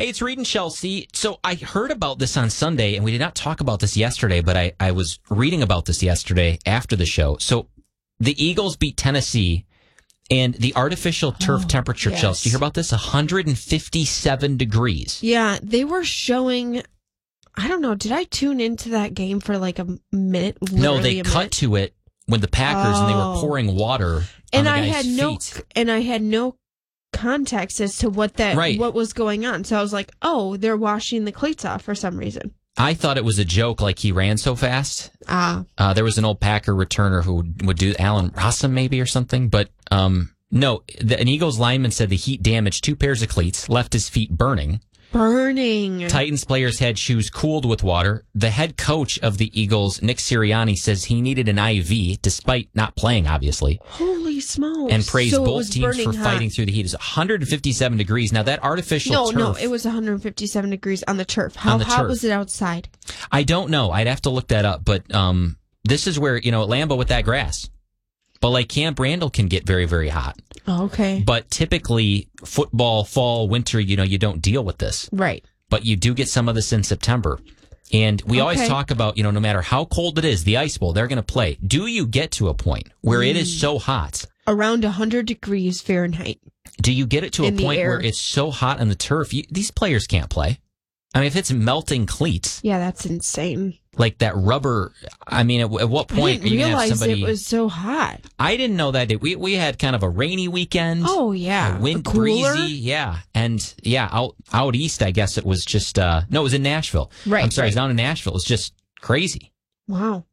Hey, it's Reed and Chelsea. So I heard about this on Sunday, and we did not talk about this yesterday, but I was reading about this yesterday after the show. So the Eagles beat Tennessee, and the artificial turf temperature, yes. Chelsea, you hear about this? 157 degrees. Yeah, they were showing... I don't know. Did I tune into that game for like a minute? No, they cut to it when the Packers and they were pouring water on the guy's feet. And I had no context as to what was going on. So I was like, oh, they're washing the cleats off for some reason. I thought it was a joke, like he ran so fast. There was an old Packer returner who would do Allen Rossum maybe or something, but no. An Eagles lineman said the heat damaged 2 pairs of cleats, left his feet burning. Titans players had shoes cooled with water. The head coach of the Eagles, Nick Sirianni, says he needed an IV despite not playing, obviously. Holy smokes. And praised both teams for fighting through the heat. It's 157 degrees. Now, that artificial turf... No, it was 157 degrees on the turf. How hot was it outside? I don't know. I'd have to look that up. But this is where, at Lambeau with that grass. But like Camp Randall can get very, very hot. Oh, okay. But typically, football, fall, winter, you don't deal with this. Right. But you do get some of this in September. And we always talk about, no matter how cold it is, the Ice Bowl, they're going to play. Do you get to a point where it is so hot? Around 100 degrees Fahrenheit. Do you get it to a point where it's so hot on the turf, these players can't play? I mean, if it's melting cleats. Yeah, that's insane. Like that rubber. I mean, at what point are you going to have somebody? I didn't realize it was so hot. I didn't know that. We had kind of a rainy weekend. Oh, yeah. Wind breezy. Yeah. And out east, I guess it was just, no, it was in Nashville. Right. I'm sorry, it was down in Nashville. It was just crazy. Wow.